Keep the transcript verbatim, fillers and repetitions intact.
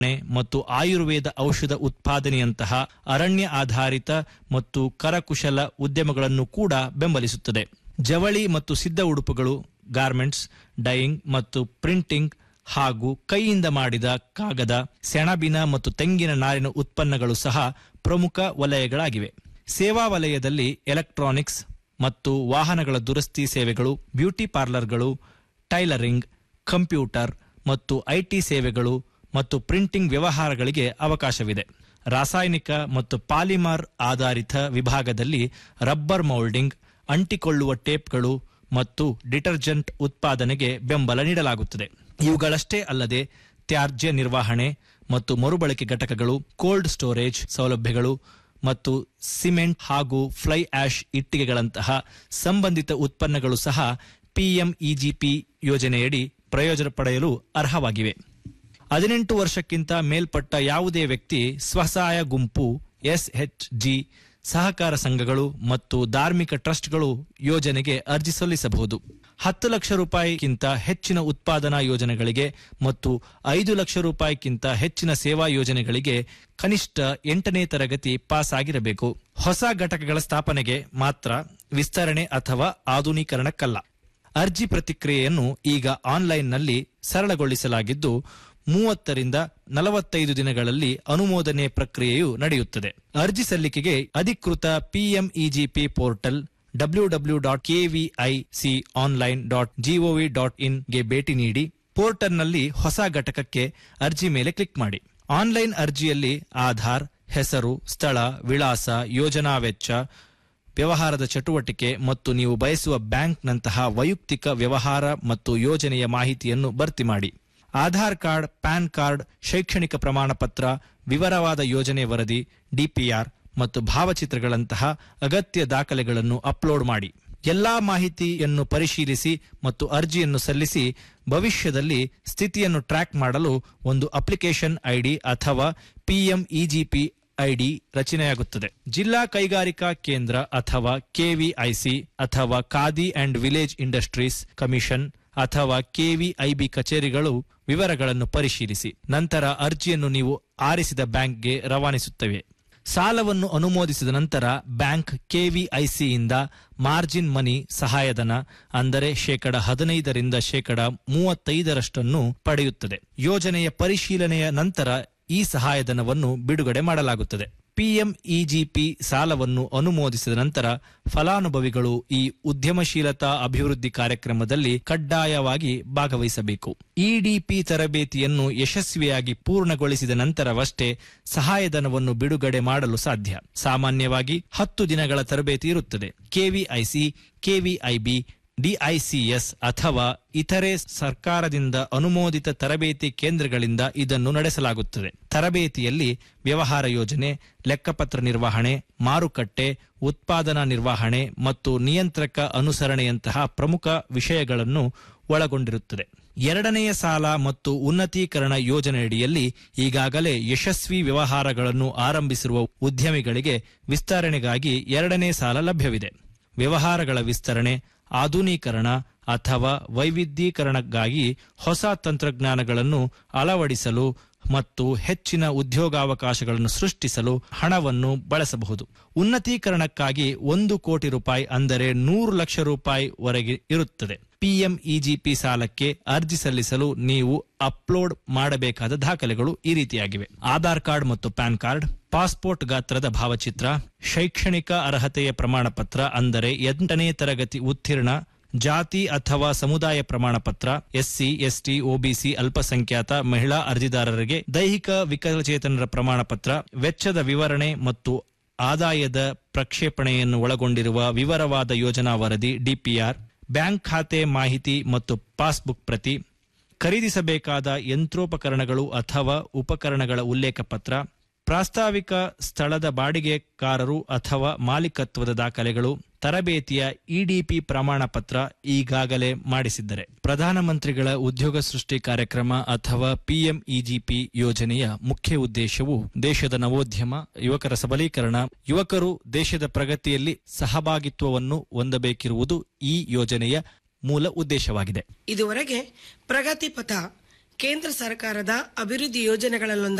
ಮತ್ತು ಆಯುರ್ವೇದ ಔಷಧ ಉತ್ಪಾದನೆಯಂತಹ ಅರಣ್ಯ ಆಧಾರಿತ ಮತ್ತು ಕರಕುಶಲ ಉದ್ಯಮಗಳನ್ನು ಕೂಡ ಬೆಂಬಲಿಸುತ್ತದೆ. ಜವಳಿ ಮತ್ತು ಸಿದ್ಧ ಉಡುಪುಗಳು, ಗಾರ್ಮೆಂಟ್ಸ್, ಡೈಯಿಂಗ್ ಮತ್ತು ಪ್ರಿಂಟಿಂಗ್ ಹಾಗೂ ಕೈಯಿಂದ ಮಾಡಿದ ಕಾಗದ, ಸೆಣಬಿನ ಮತ್ತು ತೆಂಗಿನ ನಾರಿನ ಉತ್ಪನ್ನಗಳು ಸಹ ಪ್ರಮುಖ ವಲಯಗಳಾಗಿವೆ. ಸೇವಾ ವಲಯದಲ್ಲಿ ಎಲೆಕ್ಟ್ರಾನಿಕ್ಸ್ ಮತ್ತು ವಾಹನಗಳ ದುರಸ್ತಿ ಸೇವೆಗಳು, ಬ್ಯೂಟಿ ಪಾರ್ಲರ್ಗಳು, ಟೈಲರಿಂಗ್, ಕಂಪ್ಯೂಟರ್ ಮತ್ತು ಐಟಿ ಸೇವೆಗಳು ಮತ್ತು ಪ್ರಿಂಟಿಂಗ್ ವ್ಯವಹಾರಗಳಿಗೆ ಅವಕಾಶವಿದೆ. ರಾಸಾಯನಿಕ ಮತ್ತು ಪಾಲಿಮರ್ ಆಧಾರಿತ ವಿಭಾಗದಲ್ಲಿ ರಬ್ಬರ್ ಮೌಲ್ಡಿಂಗ್, ಅಂಟಿಕೊಳ್ಳುವ ಟೇಪ್ಗಳು ಮತ್ತು ಡಿಟರ್ಜೆಂಟ್ ಉತ್ಪಾದನೆಗೆ ಬೆಂಬಲ ನೀಡಲಾಗುತ್ತದೆ. ಇವುಗಳಷ್ಟೇ ಅಲ್ಲದೆ ತ್ಯಾಜ್ಯ ನಿರ್ವಹಣೆ ಮತ್ತು ಮರುಬಳಕೆ ಘಟಕಗಳು, ಕೋಲ್ಡ್ ಸ್ಟೋರೇಜ್ ಸೌಲಭ್ಯಗಳು ಮತ್ತು ಸಿಮೆಂಟ್ ಹಾಗೂ ಫ್ಲೈ ಆಶ್ ಇಟ್ಟಿಗೆಗಳಂತಹ ಸಂಬಂಧಿತ ಉತ್ಪನ್ನಗಳು ಸಹ ಪಿಎಂಇಜಿಪಿ ಯೋಜನೆಯಡಿ ಪ್ರಯೋಜನ ಪಡೆಯಲು ಅರ್ಹವಾಗಿವೆ. ಹದಿನೆಂಟು ವರ್ಷಕ್ಕಿಂತ ಮೇಲ್ಪಟ್ಟ ಯಾವುದೇ ವ್ಯಕ್ತಿ ಸ್ವಸಹಾಯ ಗುಂಪು, ಎಸ್ಎಚ್ಜಿ, ಸಹಕಾರ ಸಂಘಗಳು ಮತ್ತು ಧಾರ್ಮಿಕ ಟ್ರಸ್ಟ್ಗಳು ಯೋಜನೆಗೆ ಅರ್ಜಿ ಸಲ್ಲಿಸಬಹುದು. ಹತ್ತು ಲಕ್ಷ ರೂಪಾಯಿಗಿಂತ ಹೆಚ್ಚಿನ ಉತ್ಪಾದನಾ ಯೋಜನೆಗಳಿಗೆ ಮತ್ತು ಐದು ಲಕ್ಷ ರೂಪಾಯಿಗಿಂತ ಹೆಚ್ಚಿನ ಸೇವಾ ಯೋಜನೆಗಳಿಗೆ ಕನಿಷ್ಠ ಎಂಟನೇ ತರಗತಿ ಪಾಸ್ ಆಗಿರಬೇಕು. ಹೊಸ ಘಟಕಗಳ ಸ್ಥಾಪನೆಗೆ ಮಾತ್ರ, ವಿಸ್ತರಣೆ ಅಥವಾ ಆಧುನೀಕರಣಕ್ಕಲ್ಲ. ಅರ್ಜಿ ಪ್ರತಿಕ್ರಿಯೆಯನ್ನು ಈಗ ಆನ್ಲೈನ್ನಲ್ಲಿ ಸರಳಗೊಳಿಸಲಾಗಿದ್ದು ಮೂವತ್ತರಿಂದ ನಲವತ್ತೈದು ದಿನಗಳಲ್ಲಿ ಅನುಮೋದನೆ ಪ್ರಕ್ರಿಯೆಯು ನಡೆಯುತ್ತದೆ. ಅರ್ಜಿ ಸಲ್ಲಿಕೆಗೆ ಅಧಿಕೃತ PMEGP portal W W W dot KVIC online dot gov dot in ಗೆ ಭೇಟಿ ನೀಡಿ ಪೋರ್ಟಲ್ನಲ್ಲಿ ಹೊಸ ಘಟಕಕ್ಕೆ ಅರ್ಜಿ ಮೇಲೆ ಕ್ಲಿಕ್ ಮಾಡಿ. ಆನ್ಲೈನ್ ಅರ್ಜಿಯಲ್ಲಿ ಆಧಾರ್, ಹೆಸರು, ಸ್ಥಳ, ವಿಳಾಸ, ಯೋಜನಾ ವೆಚ್ಚ, ವ್ಯವಹಾರದ ಚಟುವಟಿಕೆ ಮತ್ತು ನೀವು ಬಯಸುವ ಬ್ಯಾಂಕ್ನಂತಹ ವೈಯಕ್ತಿಕ ವ್ಯವಹಾರ ಮತ್ತು ಯೋಜನೆಯ ಮಾಹಿತಿಯನ್ನು ಭರ್ತಿ ಮಾಡಿ. ಆಧಾರ್ ಕಾರ್ಡ್, ಪ್ಯಾನ್ ಕಾರ್ಡ್, ಶೈಕ್ಷಣಿಕ ಪ್ರಮಾಣ ಪತ್ರ, ವಿವರವಾದ ಯೋಜನೆ ವರದಿ, ಡಿಪಿಆರ್ ಮತ್ತು ಭಾವಚಿತ್ರಗಳಂತಹ ಅಗತ್ಯ ದಾಖಲೆಗಳನ್ನು ಅಪ್ಲೋಡ್ ಮಾಡಿ. ಎಲ್ಲಾ ಮಾಹಿತಿಯನ್ನು ಪರಿಶೀಲಿಸಿ ಮತ್ತು ಅರ್ಜಿಯನ್ನು ಸಲ್ಲಿಸಿ. ಭವಿಷ್ಯದಲ್ಲಿ ಸ್ಥಿತಿಯನ್ನು ಟ್ರ್ಯಾಕ್ ಮಾಡಲು ಒಂದು ಅಪ್ಲಿಕೇಶನ್ ಐಡಿ ಅಥವಾ ಪಿಎಂಇಜಿಪಿ ಐಡಿ ರಚನೆಯಾಗುತ್ತದೆ. ಜಿಲ್ಲಾ ಕೈಗಾರಿಕಾ ಕೇಂದ್ರ ಅಥವಾ ಕೆವಿಐಸಿ ಅಥವಾ khadi and village industries commission ಅಥವಾ ಕೆವಿಐಬಿ ಕಚೇರಿಗಳು ವಿವರಗಳನ್ನು ಪರಿಶೀಲಿಸಿ. ನಂತರ ಅರ್ಜಿಯನ್ನು ನೀವು ಆರಿಸಿದ ಬ್ಯಾಂಕ್ಗೆ ರವಾನಿಸುತ್ತವೆ. ಸಾಲವನ್ನು ಅನುಮೋದಿಸಿದ ನಂತರ ಬ್ಯಾಂಕ್ ಕೆವಿಐಸಿಯಿಂದ ಮಾರ್ಜಿನ್ ಮನಿ ಸಹಾಯಧನ ಅಂದರೆ ಶೇಕಡ ಹದಿನೈದರಿಂದ ಶೇಕಡ ಮೂವತ್ತೈದರಷ್ಟನ್ನು ಪಡೆಯುತ್ತದೆ. ಯೋಜನೆಯ ಪರಿಶೀಲನೆಯ ನಂತರ ಈ ಸಹಾಯಧನವನ್ನು ಬಿಡುಗಡೆ ಮಾಡಲಾಗುತ್ತದೆ. ಪಿಎಂಇಜಿಪಿ ಸಾಲವನ್ನು ಅನುಮೋದಿಸಿದ ನಂತರ ಫಲಾನುಭವಿಗಳು ಈ ಉದ್ಯಮಶೀಲತಾ ಅಭಿವೃದ್ಧಿ ಕಾರ್ಯಕ್ರಮದಲ್ಲಿ ಕಡ್ಡಾಯವಾಗಿ ಭಾಗವಹಿಸಬೇಕು. ಇಡಿಪಿ ತರಬೇತಿಯನ್ನು ಯಶಸ್ವಿಯಾಗಿ ಪೂರ್ಣಗೊಳಿಸಿದ ನಂತರವಷ್ಟೇ ಸಹಾಯಧನವನ್ನು ಬಿಡುಗಡೆ ಮಾಡಲು ಸಾಧ್ಯ. ಸಾಮಾನ್ಯವಾಗಿ ಹತ್ತು ದಿನಗಳ ತರಬೇತಿ ಇರುತ್ತದೆ. ಕೆವಿಐಸಿ, ಕೆವಿಐಬಿ, ಡಿಐಸಿಎಸ್ ಅಥವಾ ಇತರೆ ಸರ್ಕಾರದಿಂದ ಅನುಮೋದಿತ ತರಬೇತಿ ಕೇಂದ್ರಗಳಿಂದ ಇದನ್ನು ನಡೆಸಲಾಗುತ್ತದೆ. ತರಬೇತಿಯಲ್ಲಿ ವ್ಯವಹಾರ ಯೋಜನೆ, ಲೆಕ್ಕಪತ್ರ ನಿರ್ವಹಣೆ, ಮಾರುಕಟ್ಟೆ, ಉತ್ಪಾದನಾ ನಿರ್ವಹಣೆ ಮತ್ತು ನಿಯಂತ್ರಕ ಅನುಸರಣೆಯಂತಹ ಪ್ರಮುಖ ವಿಷಯಗಳನ್ನು ಒಳಗೊಂಡಿರುತ್ತದೆ. ಎರಡನೆಯ ಸಾಲ ಮತ್ತು ಉನ್ನತೀಕರಣ ಯೋಜನೆಯಡಿಯಲ್ಲಿ ಈಗಾಗಲೇ ಯಶಸ್ವಿ ವ್ಯವಹಾರಗಳನ್ನು ಆರಂಭಿಸಿರುವ ಉದ್ಯಮಿಗಳಿಗೆ ವಿಸ್ತರಣೆಗಾಗಿ ಎರಡನೇ ಸಾಲ ಲಭ್ಯವಿದೆ. ವ್ಯವಹಾರಗಳ ವಿಸ್ತರಣೆ, ಆಧುನೀಕರಣ ಅಥವಾ ವೈವಿಧ್ಯೀಕರಣಕ್ಕಾಗಿ ಹೊಸ ತಂತ್ರಜ್ಞಾನಗಳನ್ನು ಅಳವಡಿಸಲು ಮತ್ತು ಹೆಚ್ಚಿನ ಉದ್ಯೋಗಾವಕಾಶಗಳನ್ನು ಸೃಷ್ಟಿಸಲು ಹಣವನ್ನು ಬಳಸಬಹುದು. ಉನ್ನತೀಕರಣಕ್ಕಾಗಿ ಒಂದು ಕೋಟಿ ರೂಪಾಯಿ ಅಂದರೆ ನೂರು ಲಕ್ಷ ರೂಪಾಯಿ ವರೆಗೆ ಇರುತ್ತದೆ. ಪಿಎಂಇಜಿಪಿ ಸಾಲಕ್ಕೆ ಅರ್ಜಿ ಸಲ್ಲಿಸಲು ನೀವು ಅಪ್ಲೋಡ್ ಮಾಡಬೇಕಾದ ದಾಖಲೆಗಳು ಈ ರೀತಿಯಾಗಿವೆ: ಆಧಾರ್ ಕಾರ್ಡ್ ಮತ್ತು ಪ್ಯಾನ್ ಕಾರ್ಡ್, ಪಾಸ್ಪೋರ್ಟ್ ಗಾತ್ರದ ಭಾವಚಿತ್ರ, ಶೈಕ್ಷಣಿಕ ಅರ್ಹತೆಯ ಪ್ರಮಾಣ ಪತ್ರ ಅಂದರೆ ಎಂಟನೇ ತರಗತಿ ಉತ್ತೀರ್ಣ, ಜಾತಿ ಅಥವಾ ಸಮುದಾಯ ಪ್ರಮಾಣ ಪತ್ರ, ಎಸ್ಸಿ, ಎಸ್ಟಿ, ಒಬಿಸಿ, ಅಲ್ಪಸಂಖ್ಯಾತ ಮಹಿಳಾ ಅರ್ಜಿದಾರರಿಗೆ ದೈಹಿಕ ವಿಕಲಚೇತನರ ಪ್ರಮಾಣ ಪತ್ರ, ವೆಚ್ಚದ ವಿವರಣೆ ಮತ್ತು ಆದಾಯದ ಪ್ರಕ್ಷೇಪಣೆಯನ್ನು ಒಳಗೊಂಡಿರುವ ವಿವರವಾದ ಯೋಜನಾ ವರದಿ ಡಿಪಿಆರ್, ಬ್ಯಾಂಕ್ ಖಾತೆ ಮಾಹಿತಿ ಮತ್ತು ಪಾಸ್ಬುಕ್ ಪ್ರತಿ, ಖರೀದಿಸಬೇಕಾದ ಯಂತ್ರೋಪಕರಣಗಳು ಅಥವಾ ಉಪಕರಣಗಳ ಉಲ್ಲೇಖ ಪತ್ರ, ಪ್ರಾಸ್ತಾವಿಕ ಸ್ಥಳದ ಬಾಡಿಗೆಕಾರರು ಅಥವಾ ಮಾಲೀಕತ್ವದ ದಾಖಲೆಗಳು, ತರಬೇತಿಯ ಇಡಿಪಿ ಪ್ರಮಾಣ ಪತ್ರ ಈಗಾಗಲೇ ಮಾಡಿಸಿದ್ದರೆ. ಪ್ರಧಾನಮಂತ್ರಿಗಳ ಉದ್ಯೋಗ ಸೃಷ್ಟಿ ಕಾರ್ಯಕ್ರಮ ಅಥವಾ ಪಿಎಂಇಜಿಪಿ ಯೋಜನೆಯ ಮುಖ್ಯ ಉದ್ದೇಶವು ದೇಶದ ನವೋದ್ಯಮ, ಯುವಕರ ಸಬಲೀಕರಣ, ಯುವಕರು ದೇಶದ ಪ್ರಗತಿಯಲ್ಲಿ ಸಹಭಾಗಿತ್ವವನ್ನು ಹೊಂದಬೇಕಿರುವುದು ಈ ಯೋಜನೆಯ ಮೂಲ ಉದ್ದೇಶವಾಗಿದೆ. ಇದುವರೆಗೆ ಪ್ರಗತಿ ಪಥ ಕೇಂದ್ರ ಸರ್ಕಾರದ ಅಭಿವೃದ್ಧಿ ಯೋಜನೆಗಳಲ್ಲೊಂದಾಗಿದೆ.